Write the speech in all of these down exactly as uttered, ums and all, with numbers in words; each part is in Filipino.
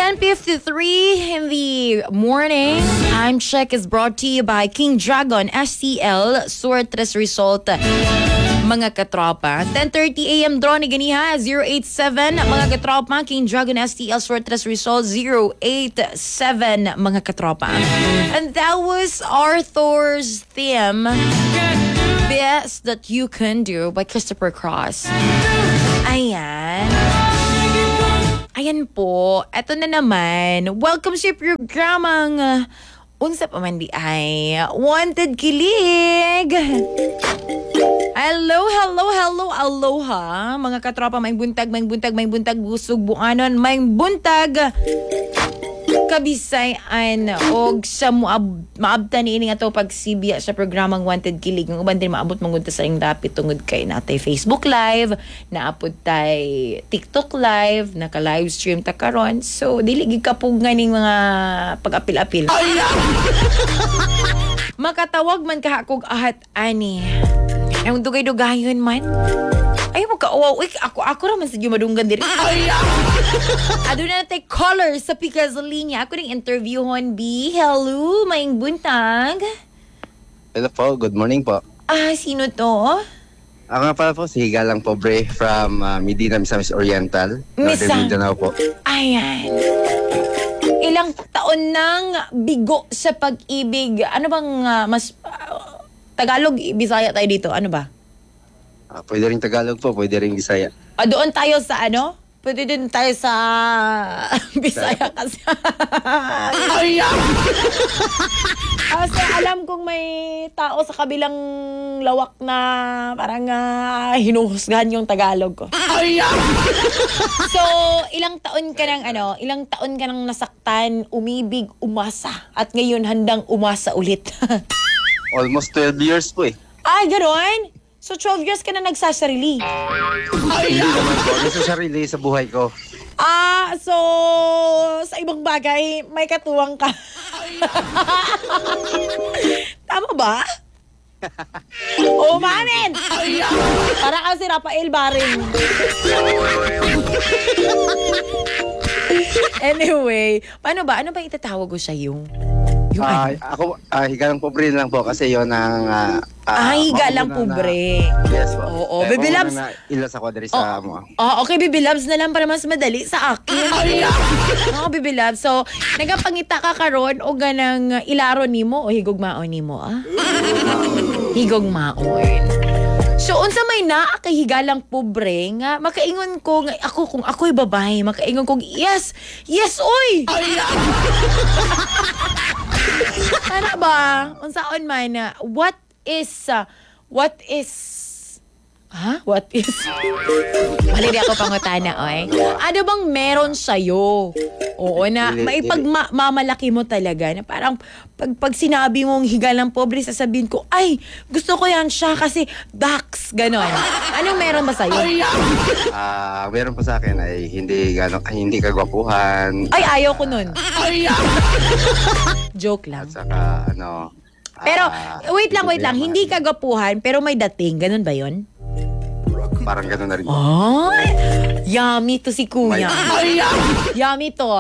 ten fifty-three in the morning. Time check is brought to you by King Dragon S T L. Sortress result, mga katropa. ten thirty a.m. draw ni ganiha, zero eight seven, mga katropa. King Dragon S T L Sortress result, zero eight seven, mga katropa. And that was Arthur's theme, Best That You Can Do by Christopher Cross. Ayan. Ayan po. Eto na naman. Welcome sa programang uh, unsa pa man di ay Wanted Kilig. Hello, hello, hello, aloha. Mga katropa, may buntag, may buntag, may buntag, busog buanon, may buntag kabisayan og sa muab maabtan ini nga to pagsibya sa programang Wanted Kilig. Ng uban din maabot mangunta sa ing dapit tungod kay natay Facebook Live, naapod tay TikTok Live, naka live stream ta karon. So dili gid kapug nganing mga pag-apil-apil. Makatawag man kahakog ahat ani. Ang dugay-dugayon man. Ay mo ka, wow, uy, ako, ako naman sa madunggan diri. Ay, ado na natin caller sa Pica's Linya. Ako rin interview hon, B. Hello, maing buntag. Hello po, good morning po. Ah, sino to? Ako nga pala po, si Higalang Pobre from uh, Medina, Misamis Oriental. Misa. Northern Mindanao po. Ayan. Ilang taon nang bigo sa pag-ibig. Ano bang uh, mas... Uh, Tagalog, Bisaya tayo dito. Ano ba? Uh, pwede rin Tagalog po, pwede rin Bisaya. Ah, doon tayo sa ano? Pwede din tayo sa Bisaya kasi. Kasi alam kong may tao sa kabilang lawak na parang uh, hinuhusgahan yung Tagalog ko. So, ilang taon ka nang ano, ilang taon ka nang nasaktan, umibig, umasa, at ngayon handang umasa ulit. Almost twelve years po eh. Ay, gano'n? So, twelve years ka na nagsasarili? Hindi naman po, nasa sarili sa buhay ko. Ah, so, sa ibang bagay, may katuwang ka. Tama ba? Oh, mamin! Para kasi Rafael Baring. Anyway, paano ba? Ano ba itatawag ko sa'yo? Yung Ah, ano? ako, ah, Higalang Pobre lang po kasi yon ang... Uh, Ah, Higalang Pobre. Yes po. Oo, Eh, Baby kung Loves. ano na ilas ako dari sa mo. Oh, okay, Baby Loves na lang para mas madali sa akin. Oo, Baby Loves. So, nagapangita ka karon o ganang ilaro nimo o higugmaon nimo, ah? Higugmaon. So, unsa may naa kay Higalang Pobre nga makaingon ko nga ako kung ako'y babae, makaingon ko yes, yes oy. Ano ba? Unsaon man na what is uh, what is ha? What is? Mali di ako pangutana, oy. Ano bang meron sa'yo? Oo na, maipagmamalaki mo talaga na parang pag, pag sinabi mong Higalang Pobre, sasabihin ko, ay, gusto ko yan siya kasi Dax, ganon. Anong meron ba sa'yo? Ah, meron pa sa akin ay hindi gano, ay, hindi kagwapuhan. Ay, ayaw ko nun. Joke lang. At saka ano... Pero, ah, wait lang, wait lang. Hindi kagapuhan, pero may dating. Ganon ba yun? Parang gano'n na rin. Ay! Yummy to si Kuya. May- Yummy to.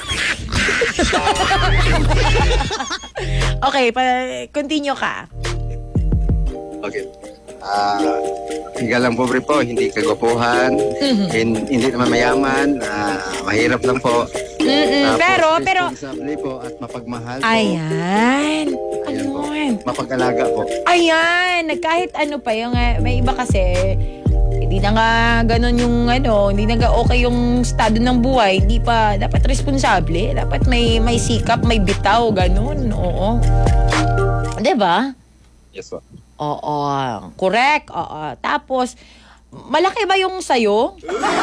Okay, pa- continue ka. Okay. Ah, Higalang Pobre po, hindi kagwapuhan, Mhm. hin- hindi naman mayaman, ah, mahirap lang po. Mm-mm, Tapos, pero, pero, responsable po at mapagmahal po. ayan. Ayan po. Ayun. Mapag-alaga po. Ayan. Kahit ano pa yung, uh, may iba kasi, hindi na nga ganun yung ano, hindi na nga okay yung estado ng buhay. Hindi pa, dapat responsable. Dapat may, may sikap, may bitaw, ganun. Oo. Diba? Yes po. Oo. Correct. Oo. Tapos, malaki ba yung sayo?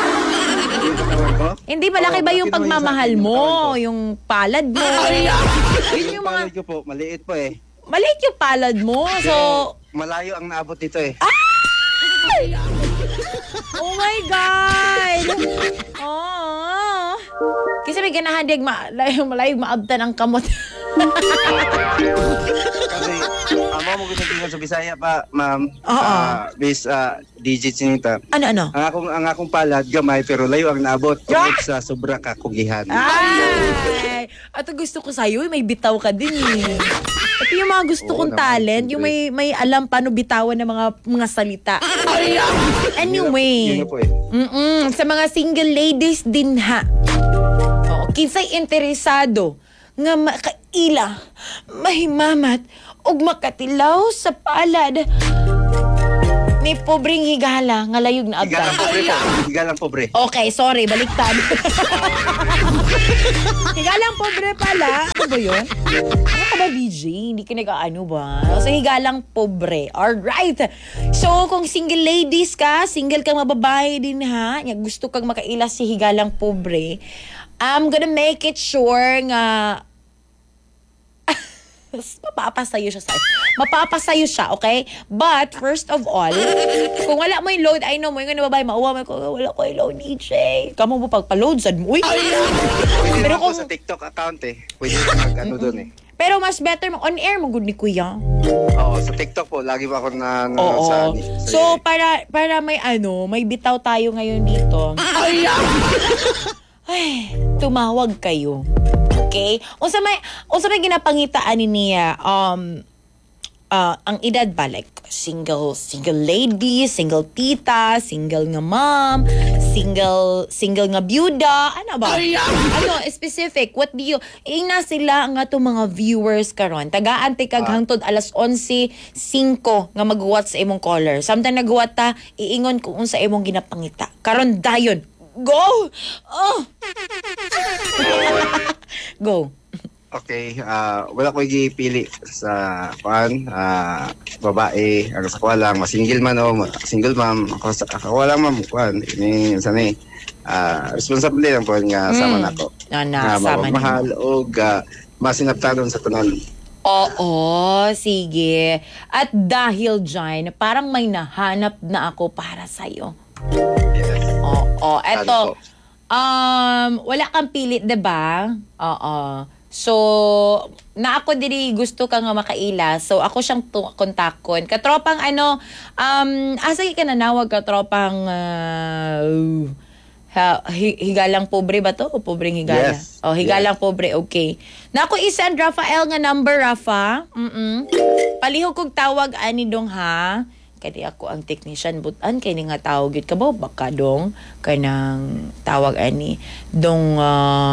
Hindi, malaki Oo, ba yung malaki naman pagmamahal yung sa akin, mo? yung katawan ko. Yung palad mo? Yun Yung yung mga, palad ko po, maliit po eh. maliit yung palad mo. So, Malayo ang naabot dito eh. oh my God! Oh. Kasi may ganahan dig ma, malayo malayo maabtan ang kamot. Kasi Amo mo gusto tingnan sa Bisaya pa, ma'am. Oo. Ah, bis ah, digit sinita. Ano, ano? Ang akong ang akong palad gamay pero layo ang naabot tungod sa sobra ka kugihan. Ay! At ang gusto ko sa'yo, may bitaw ka din eh. Ito yung mga gusto Oo kong naman, talent, yung siyempre. may may alam paano bitawan ng mga mga salita. Anyway. Yun na po eh. Mm-mm, sa mga single ladies din ha. Oo, kinsay interesado nga makaila, mahimamat, ug makatilaw sa palad ni pobreng higala nga layog na Higalang abdan. pobre po. Higalang pobre. Okay, sorry, baliktad. Higalang pobre pala. Ano ba yun? Ano ka ba, D J? Hindi ka nag-ano ba? So, higalang pobre. Alright. So, kung single ladies ka, single kang mababae din ha, nga gusto kang makailas si higalang pobre, I'm gonna make it sure nga mapapasayo siya sa mapapasayo siya, okay? But, first of all, kung wala mo yung load, I know mo yung babae, mauwa mo ko, wala ko yung load, D J. Kamu mo pagpa-load, sad mo. Uy! Pwede Pero Pero kung- sa TikTok account eh. Pwede mag ano doon eh. Pero mas better mo on air mo good ni kuya. Oo, sa TikTok po lagi pa ako na, na Oo. sa, sa So para para may ano, may bitaw tayo ngayon dito. Ay, tumawag kayo. Okay? Unsa may unsa may ginapangitaan ni niya um uh, ang edad ba, like single single lady, single tita, single nga mom, single single nga byuda, ano ba? Ano specific? What do you ina sila nga to mga viewers karon. Tagaan ti kag hangtod alas onse singko nga magwat sa imong caller. Samtang nagwat ta, iingon kung unsa imong ginapangita. Karon dayon. Go! Oh. Go. Okay, ah wala ko gipili sa kuan, ah babae, ang sa kuha lang, masingle man o ma- single ma'am, ako sa ako lang ma'am kuan, ini sanay. Ah responsible lang po nga sama Mm. nako. Na, na, Nga sama nimo. mahal o ga masinaptanon sa tanan. Oo, sige. At dahil dyan, parang may nahanap na ako para sa'yo. Yes. Oo, eto. Ano po? Um, wala kang pilit, diba? Oo. So, na ako diri gusto ka nga makaila. So, ako siyang tu- kontakon. Katropang ano, um, asa ka nanawag katropang uh, ha, hi- higalang pobre ba to? O pobreng higala? Yes. Oh, higalang pobre, okay. Na ako isend Rafael nga number, Rafa. Mm-mm. Palihog kog tawag ani dong ha. Kadi ako ang technician butan kay ni nga tawag yun ka ba baka dong kanang tawag ani dong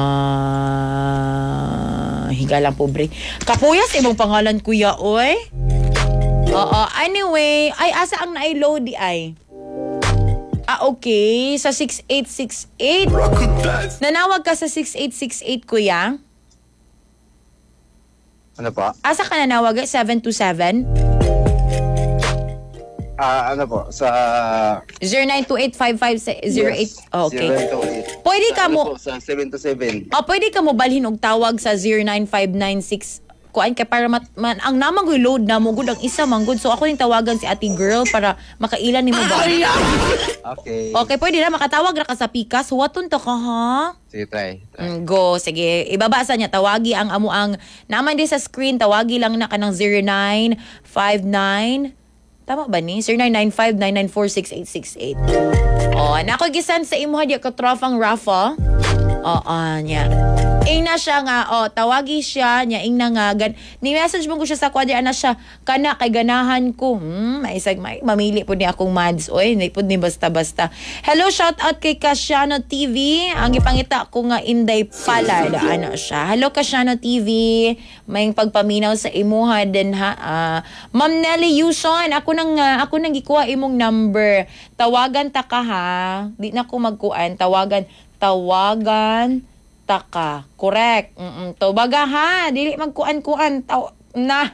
uh, higalang pobre. Kapuyas imong pangalan kuya oy. Oo, anyway, ay asa ang na-load di ay. Ah, okay. Sa six eight six eight. Nanawag ka sa six eight six eight, kuya? Ano po? Asa ka nanawag? seven two seven? Ah ano po sa zero nine two eight five five zero eight. Yes, Oh, okay. zero two eight. Pwede Sa ka ano mo, po, sa seven to seven. oh, pwede ka mo balhin og tawag sa zero nine five nine six kuan kay para mat, man, ang namang ko load na mo gud ang isa man gud. So ako ning tawagan si Ate Girl para makailan nimo ba? Okay. Okay, pwede na makatawag ra ka sa Pikas. Huwaton to ka ha? Sige, try. try. Mm, go, sige. Ibabasa niya. Tawagi ang amo ang naman din sa screen. Tawagi lang na ka ng zero nine five nine. Tama ba ni? zero nine nine five nine nine four six eight six eight. O, nako gisan sa imo hadi ka trofang Rafa. Oo, niya. Ing na siya nga, oh, tawagi siya, niya, ing na nga, gan, ni-message mo ko siya sa kwadya, ana siya, kana, kay ganahan ko, hmm, maisag, may, mamili po ni akong mads, oy, hindi po ni basta-basta. Hello, shout out kay Kasiano T V, ang ipangita ko nga, Inday Palad, ano siya. Hello, Kasiano T V, may pagpaminaw sa imuha din, ha, uh, Ma'am Nelly Yuson, ako nang, uh, ako nang gikuha imong number, tawagan ta ka, ha, di na ko magkuan, tawagan, tawagan, taka. Correct. Mm-mm. To baga ha. Dili magkuan-kuan. Taw- na.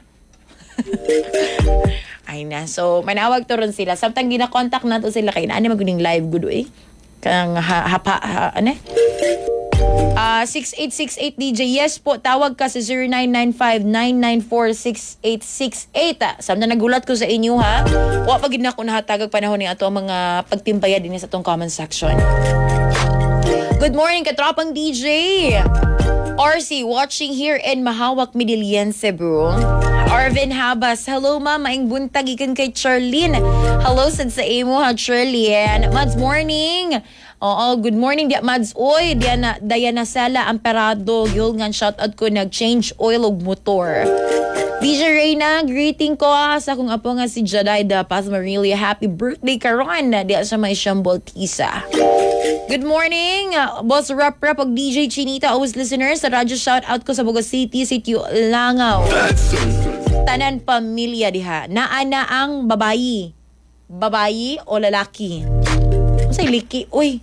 Ay na. So, manawag to ron sila. Samtang gina-contact na to sila. Kaya na, ano maguning live good eh. Kang ha, hapa, ha, ano eh? Uh, six eight six eight D J. Yes po, tawag ka sa zero nine nine five nine nine four six eight six eight. Ah. Samtang nagulat ko sa inyo ha. Wa pagid na ako nahatagag panahon ni ato ang mga pagtimpaya din sa atong comment section. Good morning, katropang D J. R C, watching here in Mahawak, Midilian, Cebu. Arvin Habas, hello ma'am, maing buntag ikan kay Charlene. Hello sad sa imo ha Charlene. Mads morning. Oo, good morning dia Mads. Oy, Diana Diana Sala Amperado, yul ngan shout out ko nag-change oil og motor. D J Reyna, greeting ko sa akong apo nga si Jadaida Paz Marilia. Happy birthday karon na diya sa may Shambol Tisa. Good morning, uh, Boss Rap Rap og D J Chinita, always listeners sa radyo shout out ko sa Boga City, Sitio Langaw. Tanan pamilya diha. Naa na ang babayi. Babayi o lalaki? Say liki. Uy.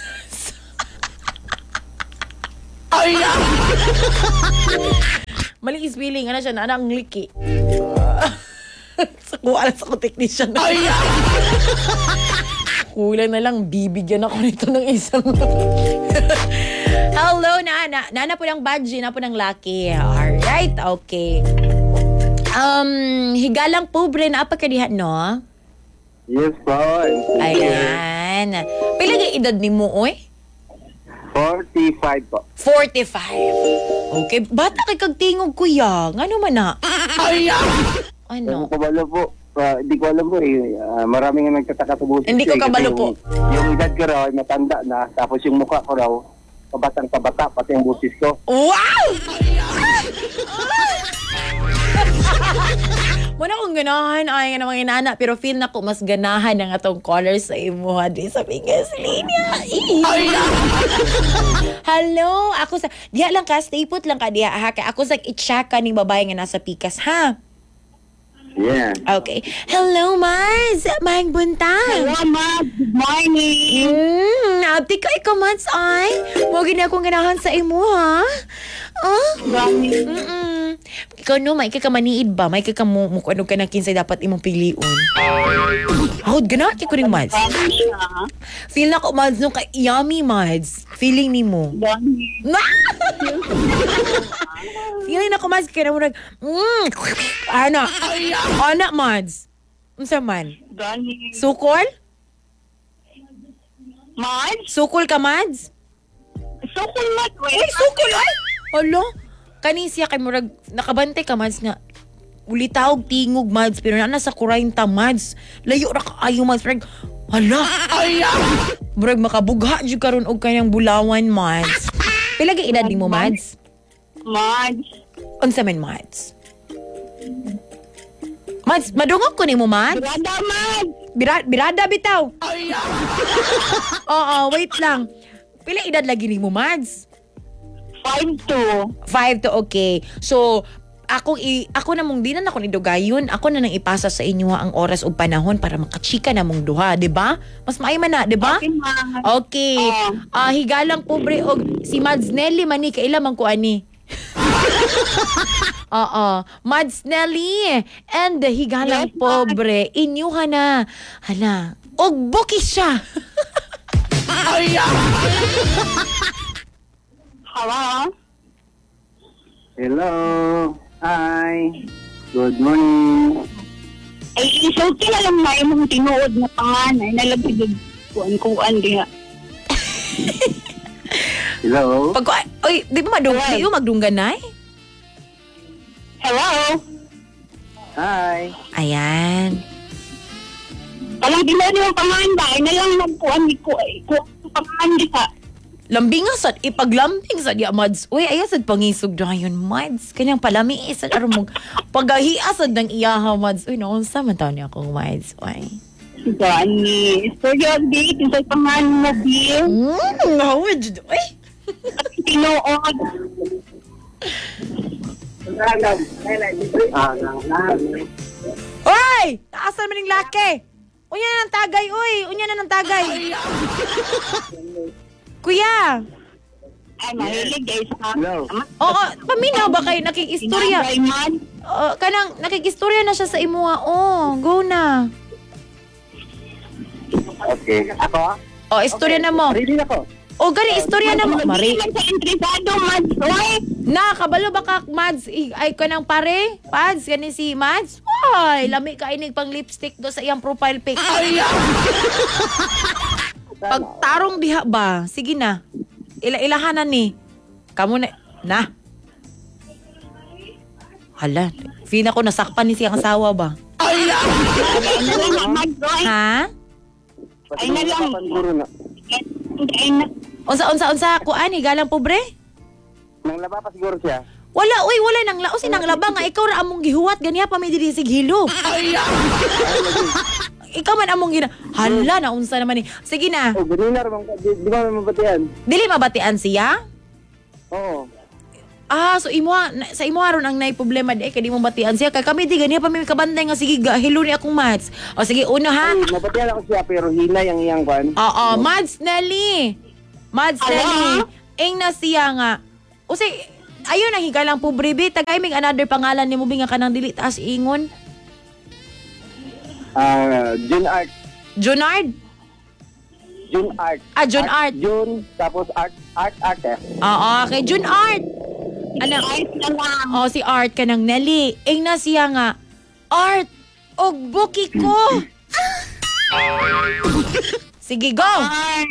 Ay! Mali spelling. Ano siya? Ano ang liki? Sa kuha lang sa ko technician. Ay! Kulang na lang. Bibigyan ako nito ng isang... Hello, Nana. Nana po ng badge. Nana po ng laki. Alright. Okay. Um, higalang pobre na apa kadiha, no? Yes po. Ayan. Pila ga edad ni mo, oy? forty-five po. forty-five. Okay. Bata kay kag tingog, kuya. Ngano man na? Ay! Ano? Hindi ko kabalo po. Uh, hindi ko alam po eh. Uh, marami nga nagtataka sa busis. Hindi ko kabalo po. Yung, yung edad ko raw ay matanda na. Tapos yung mukha ko raw, kabatang kabata, pati yung busis ko. Wow! Muna kong ganahan ay nga namang inana, pero feel na ko mas ganahan ng atong colors sa imo di sa Pikas Linya. Hello, ako sa diha lang ka, stay put lang ka diha ha. Kay ako sa i-check ka ning babae nga nasa Pikas ha. Yeah. Okay. Hello, Mars. Maing buntag. Hello, Mars. Good morning. Mm, abdi ka ikaw, Mars, ay. Mugin na akong ganahan sa imo, ha? Oh? Morning. Mm-mm. Ikaw no, may kakamaniid ba? May kakamukuano ka na kinsay dapat imong piliun. Hawad, ganahan ko rin, Mars. Feel na ko, Mars, nung ka-yummy, Mars. Feeling ni mo. Morning. Feeling na ko, Mars, kaya na mo nag... Mm, ano? Ano, Mars? Unsa man? Morning. Sukol? Mars? Sukol ka, Mads? Sukol mat, wait. Uy, sukol, ay! Alo, kanisya kay murag, nakabante ka, Mads, nga, ulitawag tingog, Mads, pero na sa kurayinta, Mads. Layo ra kaayo, Mads. Murag, hala, ay! Murag makabugha, dyan karon og kanyang bulawan, Mads. Pilagay edad ni mo, Mads? Mars. Unsa man, Mads? Mads, madungog ko ni mo, Mads? Brada, Mars. Birada, birada bitaw. Oo, wait lang. Pila edad lagi ni mo, Mads? Five two. Five to okay. So, ako i ako na mong di na ako ni dugayon. Ako na nang ipasa sa inyo ang oras ug panahon para makachika na mong duha, di ba? Mas maay man na, di ba? Okay, Mars. Okay. Ah, higalang pobre og si Mads Nelly mani kaila man ko ani. Oo. Mads Nelly and the higalang Yes, pobre inyuha na. Hala. Og bukis siya. Hello. Hello. Hi. Good morning. Ay, iso kila lang na yung tinuod na panganay. Nalagpigod kuan-kuan diha. Hello. Pag oy, di ba madung di mo magdungganay? Hello. Hi. Ayan. Walang dila niyo panganda. Ay, nalang nagkuan ni ko. Ay, ko pangan diha. Lambing nga sad, ipaglambing sad ya, Mads. Uy, ayaw sad pangisog dayon, Mads. Kanyang palami, sad aron mong pagahia sad ng iyaha, Mads. Uy, naunsa man taon niya akong Mads. Uy. Gani. Story of date. Yung sa pangan mo, Bill. Hmm, hawad. Uy. Tinuod. Uy! Naasan man yung laki? Unya na ng tagay, uy! Unya na ng tagay. Kuya! Ay, mahilig guys. Hello. Oo, paminaw ba kayo? Nakikistorya? Inabay man. Uh, kanang nakikistorya na siya sa imuha. Oh, go na. Okay. Ako? Oh, istorya na mo. Ready na ko. Oh, gani, istorya na mo. Mari. Hindi man sa interesado, Mads. Oy! Na, kabalo ba ka, Mads? I- Ay, ka ng pare? Pads, gani si Mads? Ay, lami ka inig pang lipstick do sa iyang profile pic. Ay, pagtarong diha ba? Sige na. Ila ilahanan ni. Kamu na. Na. Hala, feel ako nasakpan ni siyang asawa ba? Ay na lang, mag-joy. Ha? Ay na lang. Ay na. Unsa unsa unsa kuan galang pobre? Nang laba pa siguro siya. Wala uy, wala nang lao sinang laba nga ikaw ra among gihuwat ganiya pa may diri sig hilo. Ikaw man among gina. Hala na unsa naman ni. Sige na. Oh, ganina ra man di, di ba mabatian? Dili mabatian siya? Oo. Ah, so imo na- sa imo aron ang nay problema di kay di mo batian siya kay kami di ganiya pa may kabantay nga sige ga hilo ni akong mads. O sige una ha. Ay, mabatian ako siya pero hinay ang iyang kwan. Oo, Mads Nelly. Mads Nelly. Ing na siya nga. O sige, ayun ang higalang pobre bi tagay mig another pangalan nimo bi nga kanang dili taas ingon. Ah, June Art. Junard? June Art. Ah, June Art. June, tapos Art, Art, Art eh. Oo, kay June Art. Ano? Ay na lang. Oh, si Art kanang Nelly. Ing na siya nga. Art, og buki ko. Sige, go. Ay.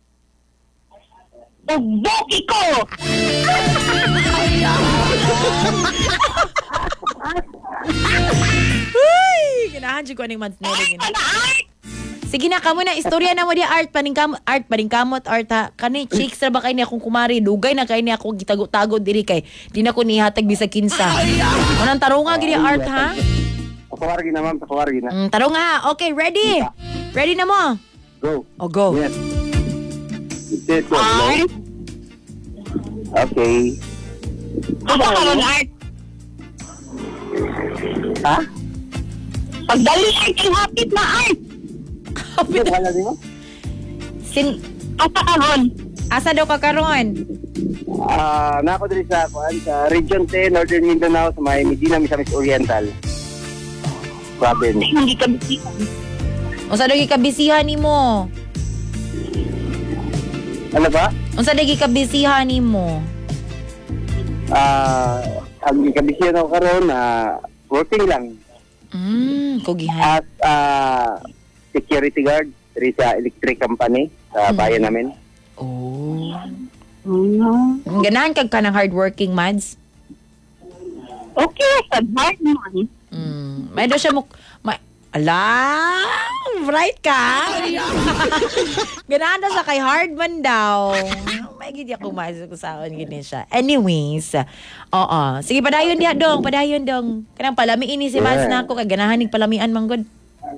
Ugboki ko. Uy, ganahan siya ko aning Mads Nelly. gina. Ano ay? Sige na, kamo na. Istorya na mo di Art. Paningkamot, Art, paningkamot, Art ha. Kani, chicks ra ba kayo ni akong kumari. Dugay na kayo ni ako gitago-tago diri kay. Di na ko nihatag bisag kinsa. Unang tarunga gini Art ha. Pakuwargi na, ma'am. Pakuwargi na. Mm, tarunga. Okay, ready? Ready na mo? Go. O, go. Yes. Sit, go. Ay. Okay. Ano ka ron, Art? Ha? Pagdali ay kay hapit na, Art. Ano wala din mo? Sin Asa ka ron? asa daw ka karon? Ah, nako diri sa kuan sa Region ten, Northern Mindanao sa may Medina, Misamis Oriental. Province. Hindi ka bisihan. Unsa daw gikabisihan nimo? Ano ba? Unsa daw gikabisihan nimo? Ah, ang ikabisiyan ako karon na working lang Mm, kugihan. as ah, security guard diri sa electric company sa bayan namin. Oh. Mm. Ganahan kag kanang hardworking Mads. Okay, sa hard man. Mm, may daw siya mo may ala, right ka? Ganahan daw sa kay hard man daw. May gidi ako masuk sa akin gini siya. Anyways, oo. Sige padayon diha dong, padayon dong. Kanang palami ini si Mads na ako kay ganahan nig palamian man gud.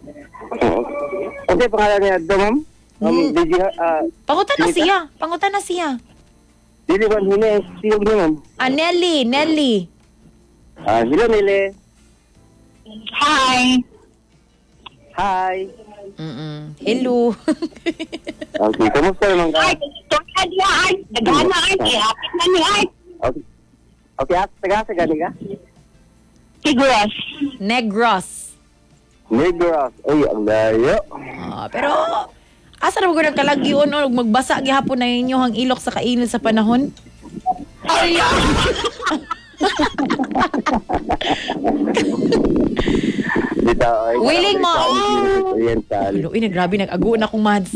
Okay, pangalan niya do, ma'am? Um, Hmm. Didi, ah, Pangutan na siya, pangutan na siya. Didi Juan Hine, siyog niyo, ma'am. Ah, Nelly, Nelly. Ah, hello, Nile. Hi. Hi. Mm. Hello. Okay, kumusta naman ka? Art, istorya niya, Art. Nagana, Art. Kay hapit na ni Art. Okay. Okay, at taga sa gani ka? Sigros. Negros. Negros. Uy, ang layo. Ah, pero asa na mo gud kalagyon o magbasa gihapon na inyo ang ilok sa kainit sa panahon? Ay, Dito, ay. Willing mo. Oriental. Hello, ina grabe nag-ago na akong Mads.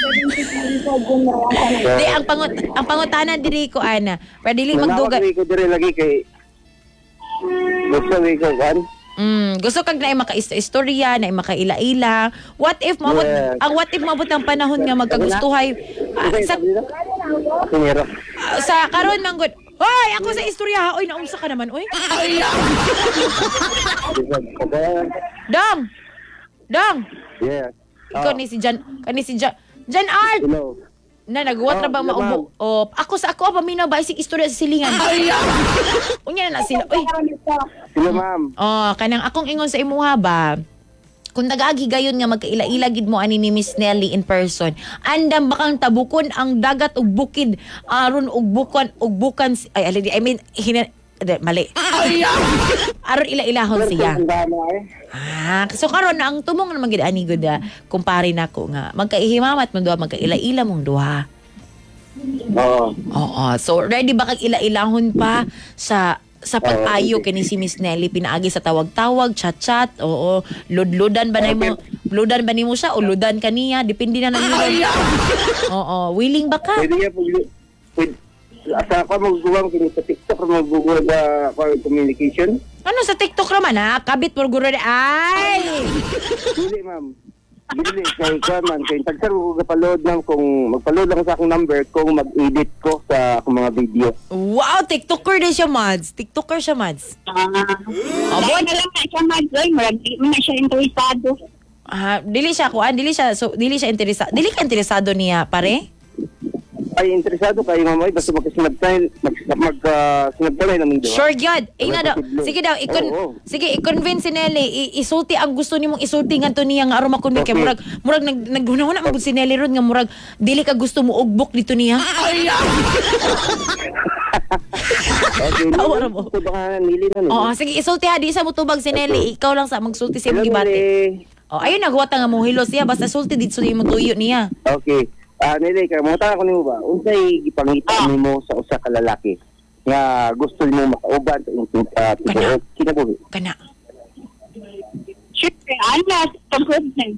Di ang pangut ang pangutanan diri ko ana. Para dili magduga. Manawag ko dire lagi kay gusto ko kan. Mm, gusto kag na maka-istorya, na makaila-ila. What if mabot Yes. ang what if mabot ang panahon nga magkagustuhay ah, sa Pinero. ah, sa karon man gud. Hoy, ako sa istorya. Oy, naunsa ka naman, oy. Dong. Dong. Yes. Ikaw ni si Jan, kani si Jan. Jan Art. Hello. Na nagwat ra ba Oh, maubo? Oh, ako sa ako paminaw ba isig istorya sa silingan. Unya na sila. Oy. Hello, ma'am. Oh, kanang akong ingon sa imuha ba? Kung nag-agi gayon nga magkaila-ila gid mo ani ni Miss Nelly in person. Andam bakang tabukon ang dagat ug bukid aron ug bukan ug bukan si- ay already I mean hina, de, mali. Aron ila-ilahon siya. Ah, so karon na ang tumong naman gid ani gud ah, kumpare nako nga magkaihimamat man duha magkaila-ila mong duha. Oo. Oo. So, ready ba kag ila-ilahon pa sa sa pag-ayo kini si Miss Nelly pinaagi sa tawag-tawag, chat-chat, oo, lud-ludan ba na mo, ludan ba nimo siya o ludan kaniya, depende na lang yun. Oo, willing ba ka? Pwede niya po, pwede, asa ka magbuwang kini sa TikTok, magbuwang ba for communication? Ano sa TikTok naman ha? Kabit mo guro na. Ay! Dili, ma'am. Dili, kay kuan man. Kay tagsar ko kapaload lang kung magpaload lang sa akong number kung mag-edit ko sa akong mga video. Wow, TikToker din siya, Mads. TikToker siya, Mads. Ah, Abo. dahil na lang na siya mag-join. Marag di mo na siya interesado. Ah, dili siya kuan, dili siya so dili siya interesado. Dili ka interesado niya, pare? Ay, interesado kayo, ma'am. Ay, basta magkasinab tayo, mag, mag, uh, sinab tayo namin doon. Sure gyud. Eh na daw. Posible. Sige daw, ikon Oo. sige i-convince si Nelly, I- isulti ang gusto nimong isulti ngadto niya nga aron makonvince kay Okay. murag murag nag naghunahuna man gud si Nelly ron nga murag dili ka gusto mo ugbok dito niya. Okay, Tawa ra mo. ito baka nili na. no? Oo, sige isulti ha di sa mutubag si Nelly. Ikaw lang sa magsulti sa imong Hello, gibati. Nili. Oh, ayun nagwata nga mo hilo siya basta sulti dito sa imong tuyo niya. Okay. Ah, Nili, kaya mo ko nimo ba? Unsay gipangita nimo sa usa ka lalaki nga gusto nimo makauban sa imong uh, Kana. kinabuhi? Kana. Siyempre, alas, for goodness.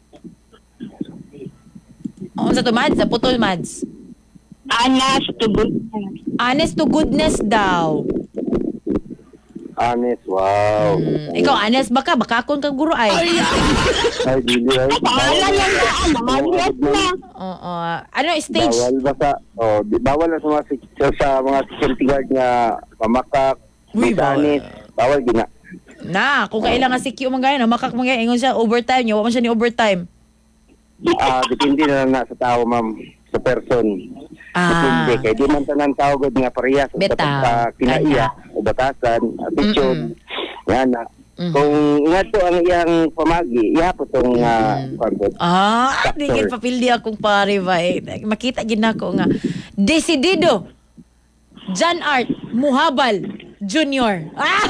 Oh, sa to Mads, sa putol Mads. Alas, to goodness. Honest to goodness daw. Honest, wow. Hmm, ikaw honest baka bakakon kang guro ay. Ay, dili ay. Pangalan lang na, mga liyat na. Oo. Ano stage? Bawal ba sa, oh, di, bawal na sa mga, sec- sa, sa mga security guard nga mamakak, Uy, magdanit, bawal gina. Na, kung kailangan si Q man ganyan, makak man ganyan, ingon siya overtime niya, wala man siya ni overtime. Ah, depende na lang na sa tao, ma'am, sa person. Ah. Depende, kay di man tanan tao gud nga parehas sa Bitaw. sa kinaiya, o batasan, attitude. Yan na. Mm. Kung nga to ang iyang pamagi, iya po tong uh, Ah, Factor. di gid papildi akong pare ba eh. Makita gid nako nga. Desidido. John Art Muhabal Junior. Ah!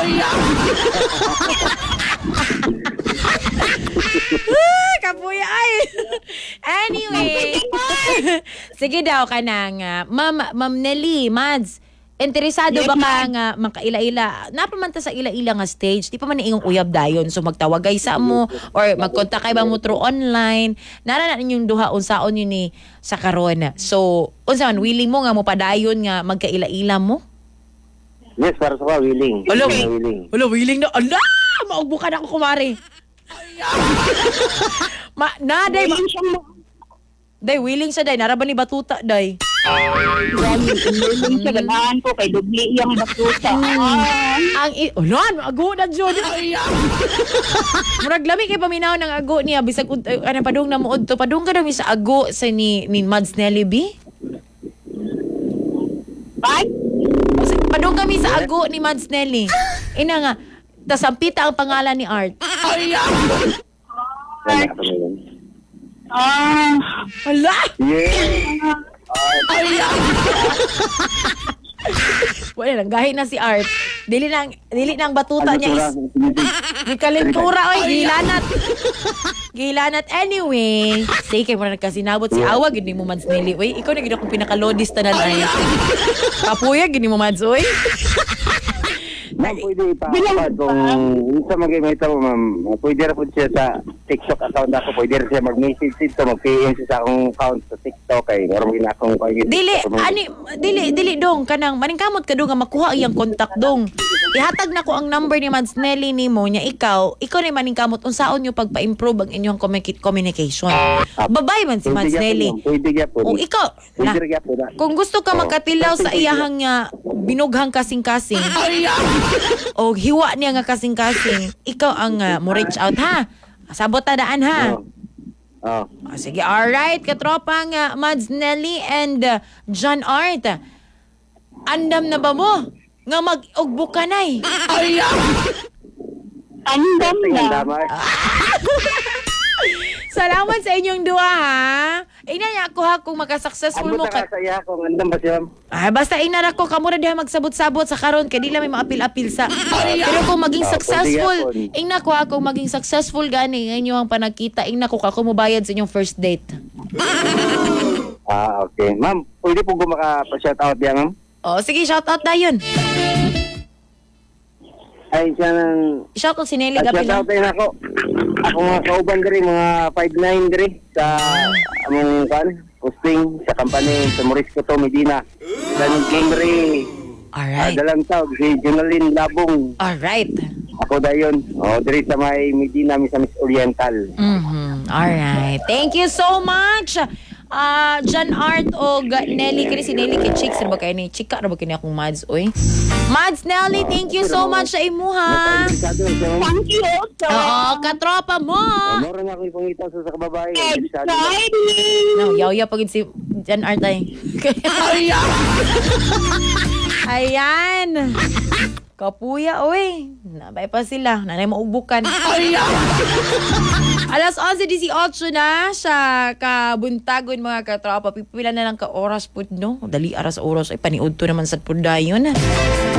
Ah, kapuya ay. Anyway. Sige daw ka na nga. Ma'am, Ma'am Nelly, Mads, interesado Yes, ba ka ma'am. nga makaila-ila? Napamanta sa ila-ila nga stage, di pa man ingong uyab dayon. So magtawagay sa mo or magkontak kay ba mo through online. Nara na ninyong duha unsaon yun ni sa karon. So, unsa man willing mo nga mo padayon nga magkaila-ila mo? Yes, para sa ka, willing. Hello. Willing. Wala, willing na. Ala! Maugbukan ako, kumari. Ma, na, day, ma, Willing siya mo. day, willing siya, day. Naraban ni Batuta, day. Willing siya, ganahan ko kay dubli iyang batuta. Ah, Ang, i- ulan, ago na, Jod. Murag lami kay paminaw ng ago niya. Bisag, uh, ano, padung na muod to. Padung ka na mi sa ago sa ni, ni Mads Nelly B. Bye. Padung kami sa ago ni Mads Nelly. Ina nga, tas sampita ang pangalan ni Art. Wala ka pa ngayon. Ah, Wala! Yeah. Wala lang, gahi na si Art. Dili nang, dili nang batuta Ano niya is... May kalentura, oy, gilanat. Gilanat. Anyway, say kay mo na nagkasinabot si Awa, gini mo Mads Nelly. Uy, ikaw na gini akong pinakalodis tanan ay. Kapuya, gini mo Mads, uy. Ma'am, pwede ipapad kung isa mag-imita mo, ma'am. Pwede rin po siya sa TikTok account ako. Pwede rin siya mag-message dito, mag-P M siya sa akong account sa TikTok. Kay meron gina akong kay Dili, ani, dili, dili dong, kanang, maningkamot ka dong nga makuha iyang kontak dong. Ihatag na ko ang number ni Mads Nelly ni mo, niya ikaw, ikaw na yung maningkamot, unsaon nyo pagpa-improve ang inyong communicate communication. Babay man si Mads Nelly. Pwede niya po. O ikaw, na, Pwede niya po na. kung gusto ka Oh. magkatilaw sa Pwede niya. iyahang nga binughang kasing-kasing, o hiwa niya nga kasing-kasing, ikaw ang uh, mo reach out ha. Sabot tadaan ha. Oh. Oh. Ah, sige, alright, katropang uh, Mads Nelly and uh, John Art. Andam na ba mo? Nga mag-ugbo ka na eh. andam Tingnan na. damay. Salamat sa inyong duwa ha. Ina niya ako ha kung makasuccessful Amo mo ta ka. ka saya kung andam ba siya? Ah, basta ina ra ko kamo ra diha magsabot-sabot sa karon kay dili may maapil-apil sa. Pero kung maging Ah, successful, pwede yapon. ina ko ha kung maging successful gani nga inyong panagkita, ina ko ka kung mobayad sa inyong first date. Ah, okay. Ma'am, pwede po ko maka-shout out diyan, ma'am? Oh, sige, shout out na yun. Ay, siya nang... Shout out si Nelly At Gapil. shout out din ako. Ako mga kauban diri, mga five nine diri sa among kan posting sa company sa Morisco to Medina. Sa Game Ray. Alright. dalang tawag si Jonalyn Labong. Alright. Ako dayon. Oh, diri sa may Medina Misamis Oriental. Mhm. Alright. Thank you so much. Ah, John Art o Nelly kini si Nelly kay Chicks ra ba kay ni Chika ra ba kini akong Mads oy. Mads Nelly, thank you so much sa imuha. Thank you also. Oo, katropa mo. Moro na ako ipangita sa kababae. Exciting. No, yaw-yaw pagid si John Art ay. Ayan. Kapuya, oy. Nabay pa sila. Nanay maugbukan. Alas onse eighteen na sa kabuntagon mga katropa. Pipila na lang ka oras po, no? Dali aras oras. Ay, paniud to naman sa pudayon.